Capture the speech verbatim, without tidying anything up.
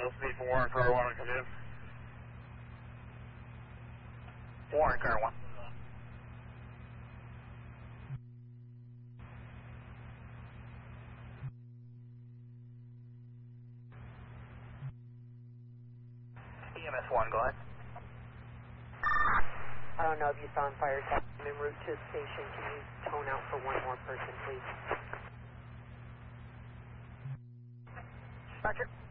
No speed for Warren, car one, come in. Warren, car one. E M S one, go ahead. I don't know if you saw him fire test en route to the station. Can you tone out for one more person, please? Roger.